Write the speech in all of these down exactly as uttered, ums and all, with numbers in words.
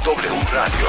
W Radio.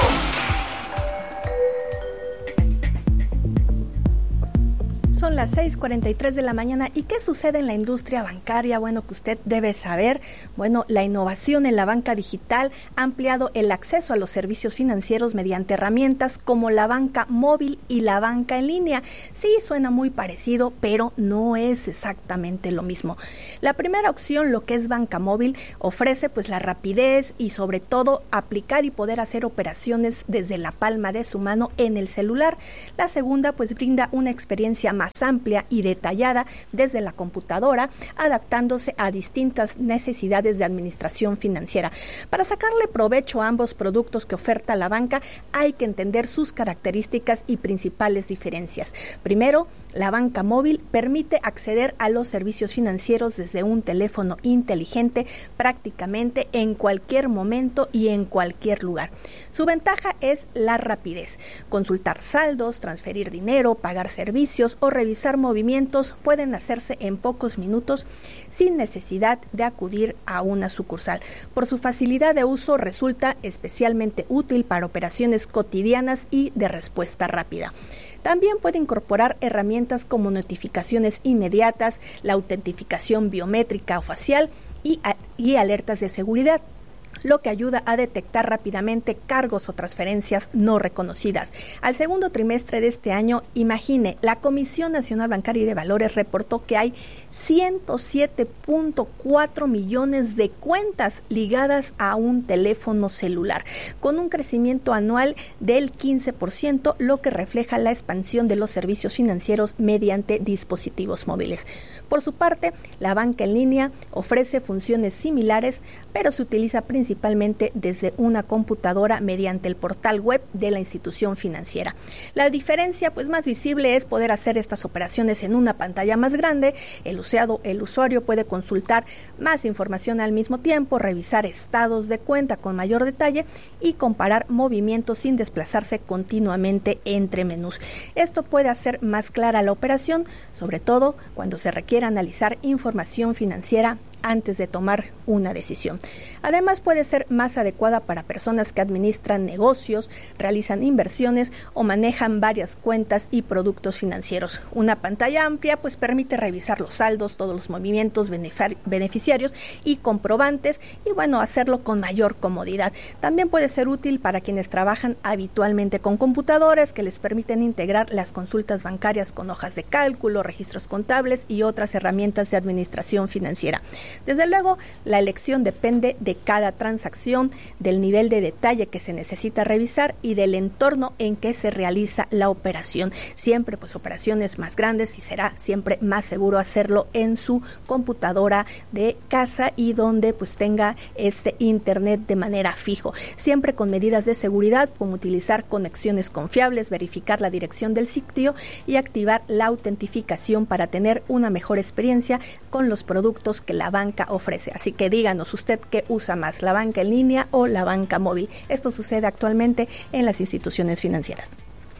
Son las seis cuarenta y tres de la mañana. ¿Y qué sucede en la industria bancaria? Bueno, que usted debe saber. Bueno, la innovación en la banca digital ha ampliado el acceso a los servicios financieros mediante herramientas como la banca móvil y la banca en línea. Sí, suena muy parecido, pero no es exactamente lo mismo. La primera opción, lo que es banca móvil, ofrece pues la rapidez y sobre todo aplicar y poder hacer operaciones desde la palma de su mano en el celular. La segunda pues brinda una experiencia más amplia y detallada desde la computadora, adaptándose a distintas necesidades de administración financiera. Para sacarle provecho a ambos productos que oferta la banca, hay que entender sus características y principales diferencias. Primero, la banca móvil permite acceder a los servicios financieros desde un teléfono inteligente prácticamente en cualquier momento y en cualquier lugar. Su ventaja es la rapidez. Consultar saldos, transferir dinero, pagar servicios o revisar movimientos pueden hacerse en pocos minutos sin necesidad de acudir a una sucursal. Por su facilidad de uso resulta especialmente útil para operaciones cotidianas y de respuesta rápida. También puede incorporar herramientas como notificaciones inmediatas, la autentificación biométrica o facial y, y alertas de seguridad, lo que ayuda a detectar rápidamente cargos o transferencias no reconocidas. Al segundo trimestre de este año, imagine, la Comisión Nacional Bancaria y de Valores reportó que hay ciento siete punto cuatro millones de cuentas ligadas a un teléfono celular, con un crecimiento anual del quince por ciento, lo que refleja la expansión de los servicios financieros mediante dispositivos móviles. Por su parte, la banca en línea ofrece funciones similares, pero se utiliza principalmente desde una computadora mediante el portal web de la institución financiera. La diferencia pues más visible es poder hacer estas operaciones en una pantalla más grande. El usuario, el usuario puede consultar más información al mismo tiempo, revisar estados de cuenta con mayor detalle y comparar movimientos sin desplazarse continuamente entre menús. Esto puede hacer más clara la operación, sobre todo cuando se requiere analizar información financiera antes de tomar una decisión. Además, puede ser más adecuada para personas que administran negocios, realizan inversiones o manejan varias cuentas y productos financieros. Una pantalla amplia pues permite revisar los saldos, todos los movimientos beneficiarios y comprobantes y bueno, hacerlo con mayor comodidad. También puede ser útil para quienes trabajan habitualmente con computadoras que les permiten integrar las consultas bancarias con hojas de cálculo, registros contables y otras herramientas de administración financiera. Desde luego, la elección depende de cada transacción, del nivel de detalle que se necesita revisar y del entorno en que se realiza la operación. Siempre, pues, operaciones más grandes y será siempre más seguro hacerlo en su computadora de casa y donde, pues, tenga este internet de manera fijo. Siempre con medidas de seguridad, como utilizar conexiones confiables, verificar la dirección del sitio y activar la autentificación para tener una mejor experiencia con los productos que la banca ofrece. Así que díganos usted qué usa más, la banca en línea o la banca móvil. Esto sucede actualmente en las instituciones financieras.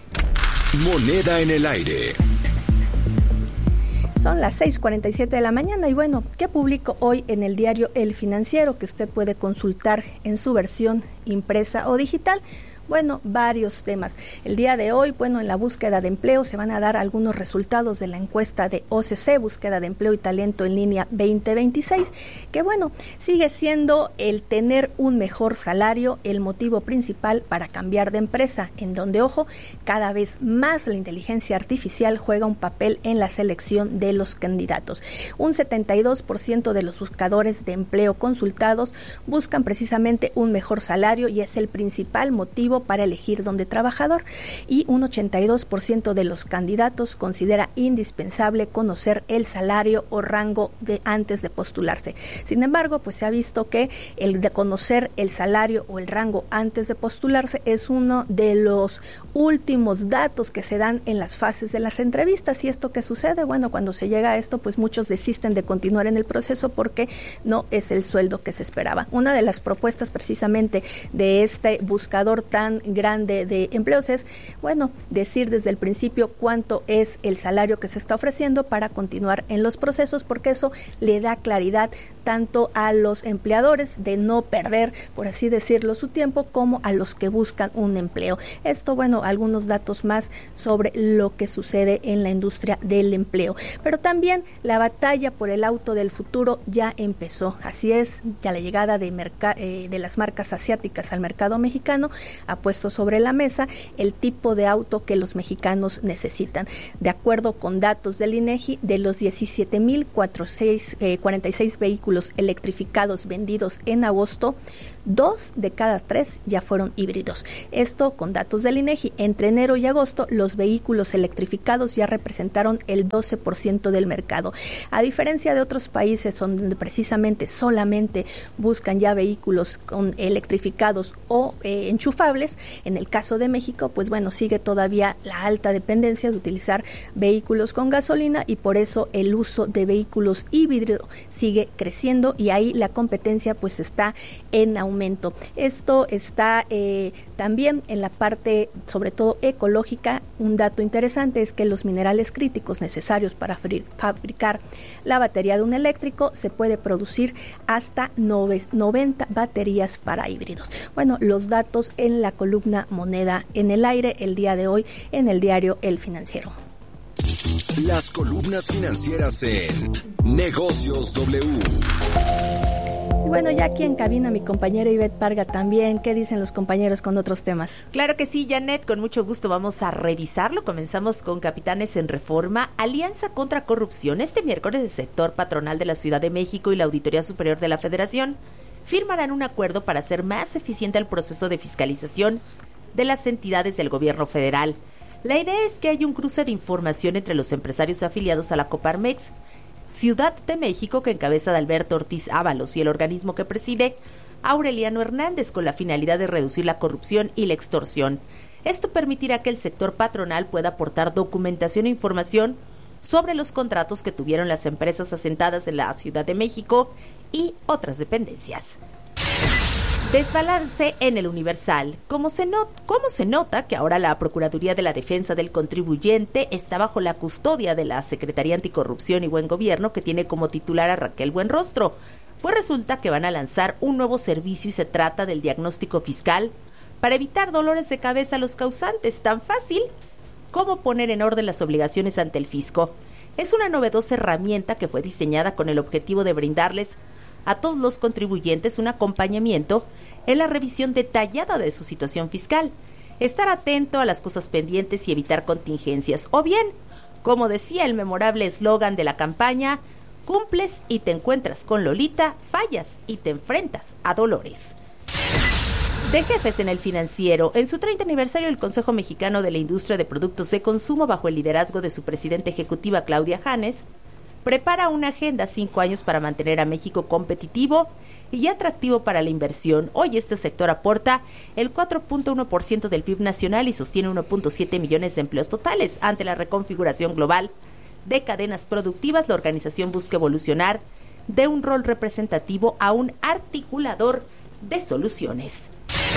Moneda en el aire. Son las seis cuarenta y siete de la mañana y bueno, ¿qué publico hoy en el diario El Financiero que usted puede consultar en su versión impresa o digital? Bueno, varios temas. El día de hoy, bueno, en la búsqueda de empleo se van a dar algunos resultados de la encuesta de O C C, Búsqueda de Empleo y Talento en Línea veinte veintiséis, que bueno, sigue siendo el tener un mejor salario el motivo principal para cambiar de empresa, en donde, ojo, cada vez más la inteligencia artificial juega un papel en la selección de los candidatos. Un setenta y dos por ciento de los buscadores de empleo consultados buscan precisamente un mejor salario y es el principal motivo para elegir dónde trabajador, y un ochenta y dos por ciento de los candidatos considera indispensable conocer el salario o rango de antes de postularse. Sin embargo, pues se ha visto que el de conocer el salario o el rango antes de postularse es uno de los últimos datos que se dan en las fases de las entrevistas. ¿Y esto qué sucede? Bueno, cuando se llega a esto, pues muchos desisten de continuar en el proceso porque no es el sueldo que se esperaba. Una de las propuestas precisamente de este buscador tan tan grande de empleos es, bueno, decir desde el principio cuánto es el salario que se está ofreciendo para continuar en los procesos, porque eso le da claridad tanto a los empleadores de no perder, por así decirlo, su tiempo, como a los que buscan un empleo. Esto, bueno, algunos datos más sobre lo que sucede en la industria del empleo. Pero también la batalla por el auto del futuro ya empezó. Así es, ya la llegada de, merc- eh, de las marcas asiáticas al mercado mexicano ha puesto sobre la mesa el tipo de auto que los mexicanos necesitan. De acuerdo con datos del INEGI, de los diecisiete mil cuarenta y seis vehículos electrificados vendidos en agosto, dos de cada tres ya fueron híbridos. Esto con datos del INEGI. Entre enero y agosto, los vehículos electrificados ya representaron el doce por ciento del mercado. A diferencia de otros países donde precisamente solamente buscan ya vehículos con electrificados o eh, enchufables, en el caso de México, pues bueno, sigue todavía la alta dependencia de utilizar vehículos con gasolina, y por eso el uso de vehículos híbridos sigue creciendo, y ahí la competencia pues está en aumento. Esto está eh, también en la parte, sobre todo ecológica. Un dato interesante es que los minerales críticos necesarios para fabricar la batería de un eléctrico se puede producir hasta noventa baterías para híbridos. Bueno, los datos en la columna Moneda en el Aire el día de hoy en el diario El Financiero. Las columnas financieras en Negocios W. Y bueno, ya aquí en cabina mi compañera Ivette Parga también. ¿Qué dicen los compañeros con otros temas? Claro que sí, Janet, con mucho gusto vamos a revisarlo. Comenzamos con Capitanes en Reforma. Alianza contra Corrupción. Este miércoles el sector patronal de la Ciudad de México y la Auditoría Superior de la Federación firmarán un acuerdo para hacer más eficiente el proceso de fiscalización de las entidades del gobierno federal. La idea es que haya un cruce de información entre los empresarios afiliados a la Coparmex, Ciudad de México, que encabeza de Alberto Ortiz Ábalos, y el organismo que preside, Aureliano Hernández, con la finalidad de reducir la corrupción y la extorsión. Esto permitirá que el sector patronal pueda aportar documentación e información sobre los contratos que tuvieron las empresas asentadas en la Ciudad de México y otras dependencias. Desbalance en el Universal. ¿Cómo se, not- ¿Cómo se nota que ahora la Procuraduría de la Defensa del Contribuyente está bajo la custodia de la Secretaría Anticorrupción y Buen Gobierno, que tiene como titular a Raquel Buenrostro? Pues resulta que van a lanzar un nuevo servicio y se trata del diagnóstico fiscal para evitar dolores de cabeza a los causantes. Tan fácil como poner en orden las obligaciones ante el fisco. Es una novedosa herramienta que fue diseñada con el objetivo de brindarles a todos los contribuyentes un acompañamiento en la revisión detallada de su situación fiscal, estar atento a las cosas pendientes y evitar contingencias. O bien, como decía el memorable eslogan de la campaña, cumples y te encuentras con Lolita, fallas y te enfrentas a Dolores. De jefes en el Financiero. En su treinta aniversario, el Consejo Mexicano de la Industria de Productos de Consumo, bajo el liderazgo de su presidenta ejecutiva Claudia Janes, prepara una agenda cinco años para mantener a México competitivo y atractivo para la inversión. Hoy este sector aporta el cuatro punto uno por ciento del P I B nacional y sostiene uno punto siete millones de empleos totales. Ante la reconfiguración global de cadenas productivas, la organización busca evolucionar de un rol representativo a un articulador de soluciones.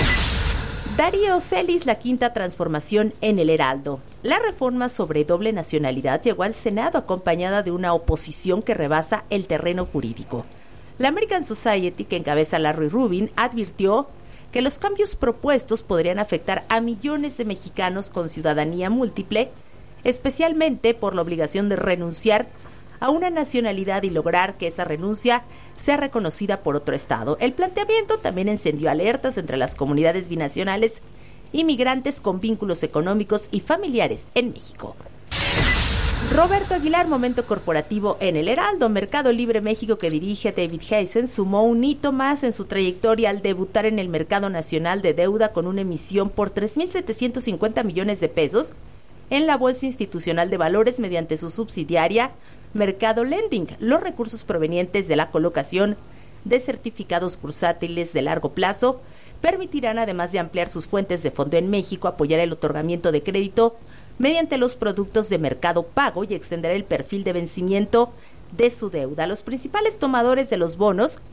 Darío Celis, la quinta transformación en el Heraldo. La reforma sobre doble nacionalidad llegó al Senado acompañada de una oposición que rebasa el terreno jurídico. La American Society, que encabeza Larry Rubin, advirtió que los cambios propuestos podrían afectar a millones de mexicanos con ciudadanía múltiple, especialmente por la obligación de renunciar a una nacionalidad y lograr que esa renuncia sea reconocida por otro estado. El planteamiento también encendió alertas entre las comunidades binacionales y migrantes con vínculos económicos y familiares en México. Roberto Aguilar, momento corporativo en el Heraldo. Mercado Libre México, que dirige David Heisen, sumó un hito más en su trayectoria al debutar en el mercado nacional de deuda con una emisión por tres mil setecientos cincuenta millones de pesos en la Bolsa Institucional de Valores mediante su subsidiaria Mercado Lending. Los recursos provenientes de la colocación de certificados bursátiles de largo plazo permitirán, además de ampliar sus fuentes de fondo en México, apoyar el otorgamiento de crédito mediante los productos de mercado pago y extender el perfil de vencimiento de su deuda. Los principales tomadores de los bonos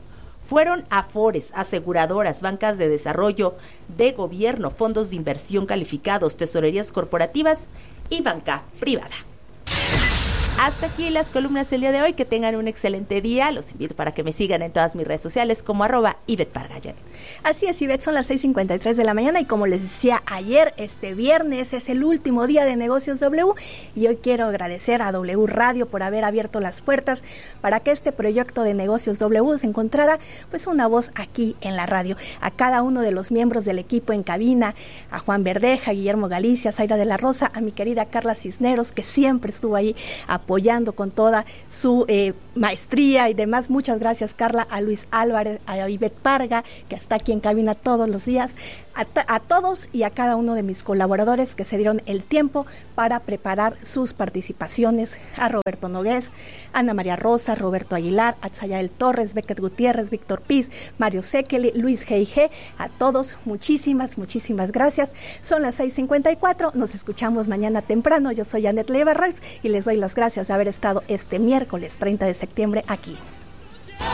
fueron Afores, aseguradoras, bancas de desarrollo de gobierno, fondos de inversión calificados, tesorerías corporativas y banca privada. Hasta aquí las columnas del día de hoy. Que tengan un excelente día. Los invito para que me sigan en todas mis redes sociales como arroba Ivette Parga. Así es, Ivette, son las seis cincuenta y tres de la mañana y como les decía ayer, este viernes es el último día de Negocios W y hoy quiero agradecer a W Radio por haber abierto las puertas para que este proyecto de Negocios W se encontrara pues una voz aquí en la radio. A cada uno de los miembros del equipo en cabina, a Juan Verdeja, Guillermo Galicia, Zaira de la Rosa, a mi querida Carla Cisneros, que siempre estuvo ahí apoyando con toda su eh, maestría y demás. Muchas gracias, Carla, a Luis Álvarez, a Ivette Parga, que está aquí en cabina todos los días, a, t- a todos y a cada uno de mis colaboradores que se dieron el tiempo para preparar sus participaciones, a Roberto Nogués, Ana María Rosa, Roberto Aguilar, Atzayael Torres, Becket Gutiérrez, Víctor Piz, Mario Sekeli, Luis G I G, a todos muchísimas, muchísimas gracias. Son las seis cincuenta y cuatro, nos escuchamos mañana temprano. Yo soy Annette Leverreis y les doy las gracias de haber estado este miércoles treinta de septiembre aquí.